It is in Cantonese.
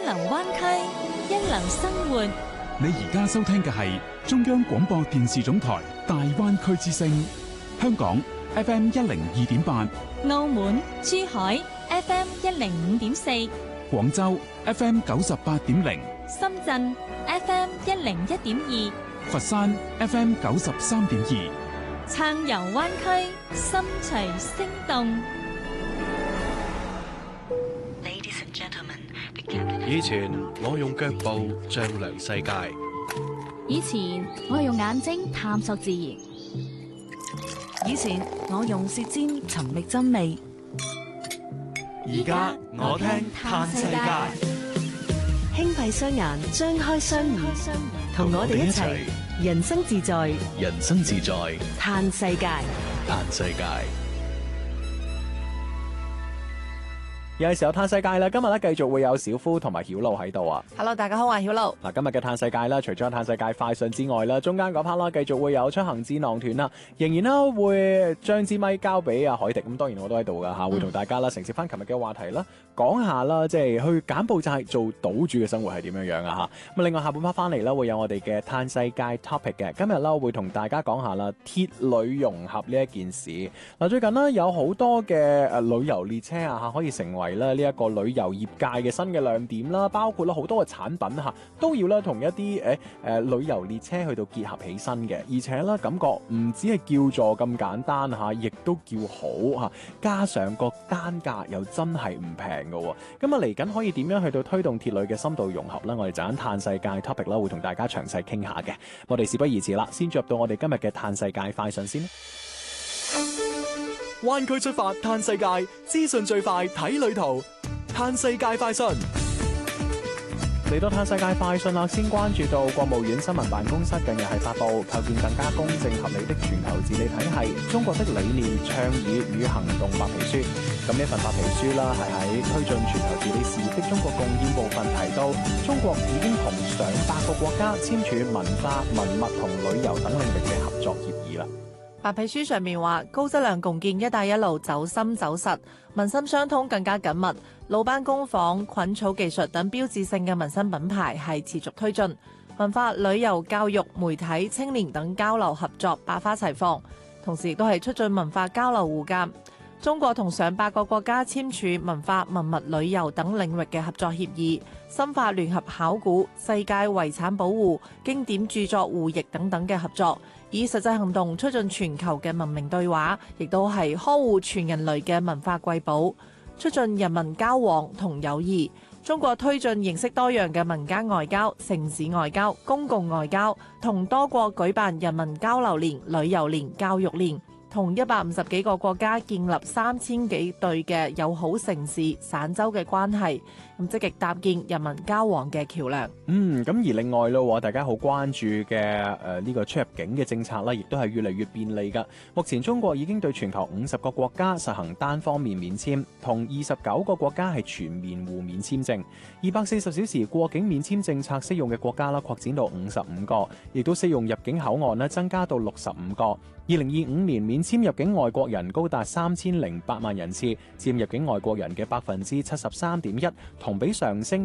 流灣區，一流生活。 你而家收聽嘅係中央廣播電視總台大灣區之聲，香港 FM 102.8， 澳門、珠海 FM 105.4， 廣州 FM 98.0， 深圳 FM 101.2， 佛山 FM 93.2， 暢遊灣區，心隨聲動。 以前我用腳步丈量世界， 以前我用眼睛探索自然， 以前我用舌尖尋覓真味， 而家我聽嘆世界。 輕閉雙眼，張開雙耳，同我哋一齊人生自在， 人生自在， 嘆世界， 嘆世界。 有時候嘆世界啦，今日咧繼續會有小夫同埋曉露喺度啊。 Hello， 大家好，我係曉露。 嗱，今日嘅嘆世界啦，除咗嘆世界快訊之外啦，中間嗰 part 啦，繼續會有出行智囊團啦，仍然啦會將支咪交俾阿海迪，咁當然我都喺度噶吓，會同大家啦承接翻琴日嘅話題啦，講下啦，即係去柬埔寨做島主嘅生活係點樣樣啊吓。咁另外下半 part 翻嚟啦，會有我哋嘅嘆世界 topic 嘅，今日啦會同大家講下啦鐵旅融合呢一件事。嗱，最近呢，有好多嘅旅遊列車啊吓，可以成為呢一個旅遊業界嘅新嘅亮點啦，包括啦好多嘅產品吓，都要咧同一啲旅遊列車去到結合起身嘅，而且咧感覺唔止係叫座咁簡單吓，亦都叫好吓，加上個單價又真係唔平㗎。咁啊嚟緊可以點樣去到推動鐵旅嘅深度融合咧？我哋就喺嘆世界 topic 啦，會同大家詳細傾下嘅。我哋事不宜遲啦，先進入到我哋今日嘅嘆世界快訊先。灣區出發嘆世界，資訊最快睇旅途。嘆世界快訊嚟到嘆世界快訊啦，先關注到國務院新聞辦公室近日係發布構建更加公正合理的全球治理體系，中國的理念倡議與行動白皮書。咁呢份白皮書啦，係喺推進全球治理事業的中國貢獻部分提到，中國已經同上百個國家簽署文化、文物同旅遊等領域嘅合作協議啦。 白皮書上面話，高質量共建一帶一路走深走實，民心相通更加緊密，魯班工坊、菌草技術等標誌性嘅民生品牌係持續推進，文化、旅遊、教育、媒體、青年等交流合作百花齊放，同時亦都係促進文化交流互鑑。中國同上百個國家簽署文化、文物、旅遊等領域嘅合作協議，深化聯合考古、世界遺產保護、經典著作互譯等等嘅合作，以實際行動促進全球嘅文明對話，亦都係呵護全人類嘅文化瑰寶，促進人民交往同友誼。中國推進形式多樣嘅民間外交、城市外交、公共外交，同多國舉辦人民交流年、旅遊年、教育年，同150幾個國家建立3000幾對嘅友好城市、省州嘅關係，咁積極搭建人民交往嘅橋梁。 咁而另外咯，大家好關注嘅呢個出入境嘅政策啦，亦都係越嚟越便利噶。目前中國已經對全球50個國家實行單方面免簽，同29個國家係全面互免簽證。240小時過境免簽政策適用嘅國家啦，擴展到55個，亦都適用入境口岸咧，增加到65個。2025年免簽入境外國人高達3008萬人次，佔入境外國人嘅73.1%，同比上升